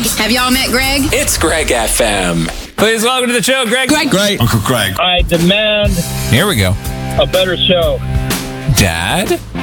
Have y'all met Greg? It's Greg FM. Please welcome to the show, Greg. Greg. Uncle Greg. I demand Here we go. a better show. Dad?